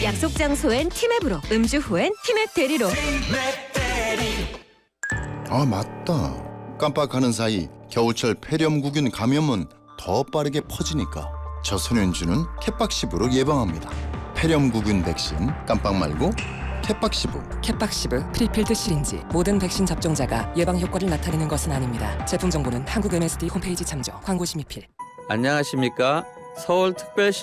약속 장소엔 티맵으로, 음주 후엔 티맵 대리로. 아, 맞다. 깜빡하는 사이 겨울철 폐렴구균 감염은 더 빠르게 퍼지니까 저소년주는 캣박시브로 예방합니다. 폐렴구균 백신 깜빡 말고 캣박시브. 캣박시브 프리필드 시린지. 모든 백신 접종자가 예방 효과를 나타내는 것은 아닙니다. 제품 정보는 한국 MSD 홈페이지 참조. 광고 심의필. 안녕하십니까? 서울특별시